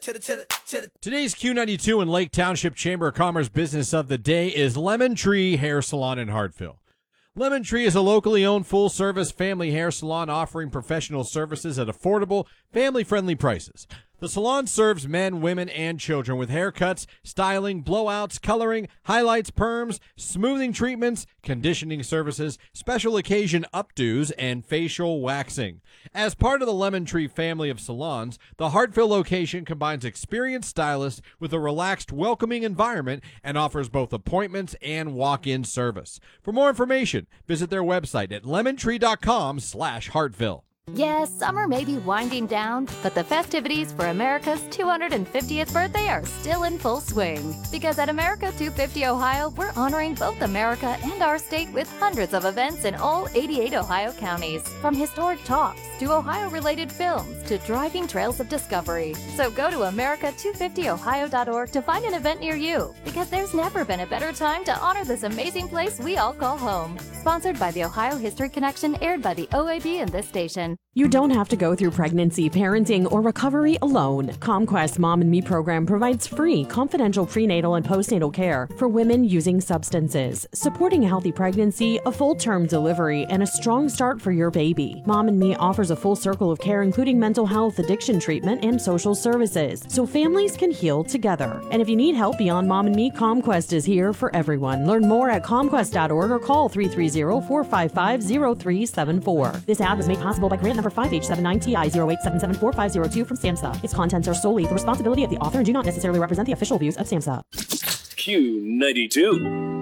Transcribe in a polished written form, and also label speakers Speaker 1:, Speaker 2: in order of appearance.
Speaker 1: Today's Q92 and Lake Township Chamber of Commerce business of the day is Lemon Tree Hair Salon in Hartville. Lemon Tree is a locally owned full-service family hair salon offering professional services at affordable, family-friendly prices. The salon serves men, women, and children with haircuts, styling, blowouts, coloring, highlights, perms, smoothing treatments, conditioning services, special occasion updos, and facial waxing. As part of the Lemon Tree family of salons, the Hartville location combines experienced stylists with a relaxed, welcoming environment and offers both appointments and walk-in service. For more information, visit their website at lemontree.com/Hartville.
Speaker 2: Yes, summer may be winding down, but the festivities for America's 250th birthday are still in full swing. Because at America 250 Ohio, we're honoring both America and our state with hundreds of events in all 88 Ohio counties. From historic talks to Ohio-related films to driving trails of discovery. So go to america250ohio.org to find an event near you. Because there's never been a better time to honor this amazing place we all call home. Sponsored by the Ohio History Connection, aired by the OAB and this station.
Speaker 3: You don't have to go through pregnancy, parenting, or recovery alone. ComQuest Mom and Me program provides free, confidential prenatal and postnatal care for women using substances, supporting a healthy pregnancy, a full-term delivery, and a strong start for your baby. Mom and Me offers a full circle of care, including mental health, addiction treatment, and social services, so families can heal together. And if you need help beyond Mom and Me, ComQuest is here for everyone. Learn more at comquest.org or call 330-455-0374. This ad was made possible by grant number 5H79TI08774502 from SAMHSA. Its contents are solely the responsibility of the author and do not necessarily represent the official views of SAMHSA.
Speaker 4: Q92.